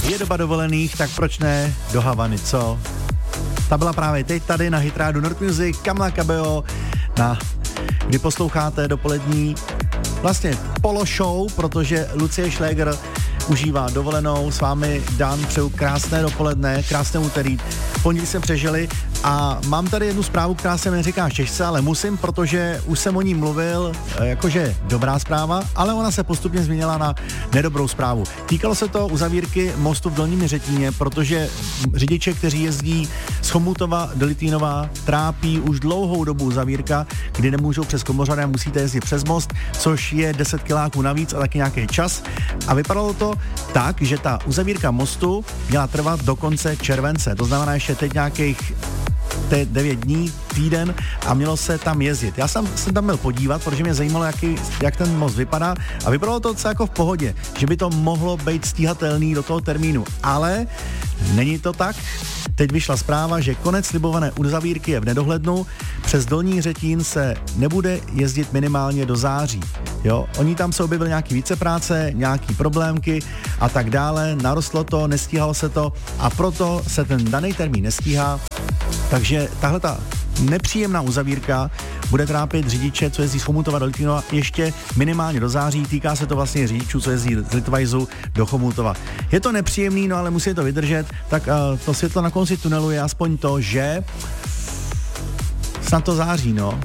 Je doba dovolených, tak proč ne do Havany, co? Ta byla právě teď tady na Hitrádu Nord Music, Camila Cabello, kdy posloucháte dopolední vlastně pološou, protože Lucie Šléger užívá dovolenou, s vámi Dan, přeju krásné dopoledne, krásné úterý, pondělí jsme přežili a mám tady jednu zprávu, která se mi říká těžce, ale musím, protože už jsem o ní mluvil, jakože dobrá zpráva, ale ona se postupně změnila na nedobrou zprávu. Týkalo se to uzavírky mostu v Dolním Řetíně, protože řidiče, kteří jezdí z Chomutova do Litvínova, trápí už dlouhou dobu uzavírka, kdy nemůžou přes Komořany a musíte jezdit přes most, což je 10 kiláků navíc a taky nějaký čas. A vypadalo to tak, že ta uzavírka mostu měla trvat do konce července. To znamená ještě teď nějakých 9 dní, týden a mělo se tam jezdit. Já jsem tam byl podívat, protože mě zajímalo, jak ten most vypadá a vypadalo to docela jako v pohodě, že by to mohlo být stíhatelný do toho termínu, ale není to tak. Teď vyšla zpráva, že konec slibované uzavírky je v nedohlednu, přes Dolní Řetín se nebude jezdit minimálně do září. Jo, oni tam se objevily nějaký vícepráce, nějaký problémky a tak dále, narostlo to, nestíhalo se to a proto se ten daný termín nestíhá. Takže tahle ta nepříjemná uzavírka bude trápit řidiče, co jezdí z Chomutova do Litvínova ještě minimálně do září. Týká se to vlastně řidičů, co jezdí z Litvajzu do Chomutova. Je to nepříjemný, no ale musí to vydržet, tak to světlo na konci tunelu je aspoň to, že snad to září, no.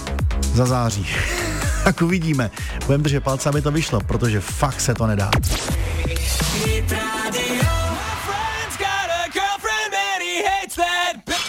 Za září. Tak uvidíme. Budeme držet palce, aby to vyšlo, protože fakt se to nedá.